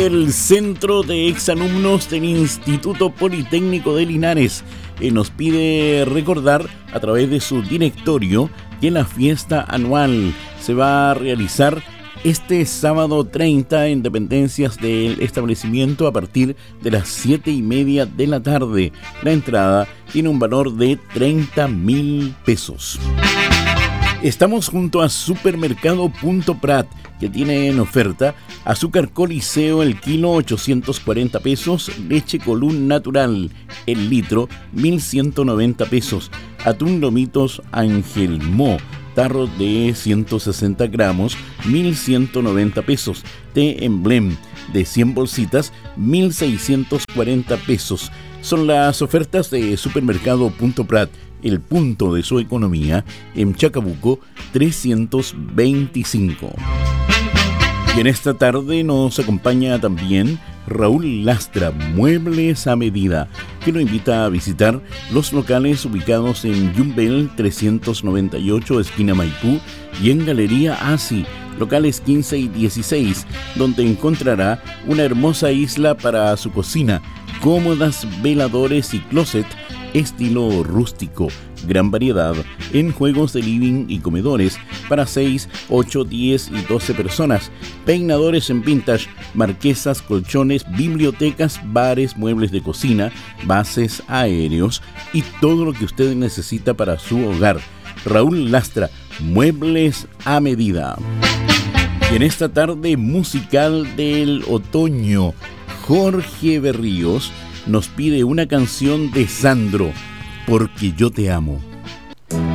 el Centro de Exalumnos del Instituto Politécnico de Linares nos pide recordar a través de su directorio que la fiesta anual se va a realizar este sábado 30 en dependencias del establecimiento a partir de las 7:30 de la tarde. La entrada tiene un valor de 30.000 pesos. Estamos junto a Supermercado Punto Prat, que tiene en oferta azúcar Coliseo el kilo 840 pesos, leche Colún natural el litro 1.190 pesos, atún Lomitos Ángel Mo tarro de 160 gramos 1.190 pesos, té Emblem de 100 bolsitas 1.640 pesos. Son las ofertas de Supermercado Punto Prat, el punto de su economía en Chacabuco 325. Y en esta tarde nos acompaña también Raúl Lastra, Muebles a Medida, que lo invita a visitar los locales ubicados en Yumbel 398, esquina Maipú, y en Galería Asi, locales 15 y 16, donde encontrará una hermosa isla para su cocina, cómodas veladores y closet estilo rústico, gran variedad en juegos de living y comedores para 6, 8, 10 y 12 personas, peinadores en vintage, marquesas, colchones, bibliotecas, bares, muebles de cocina, bases aéreos y todo lo que usted necesita para su hogar. Raúl Lastra, Muebles a Medida. Y en esta tarde musical del otoño, Jorge Berríos nos pide una canción de Sandro, Porque yo te amo.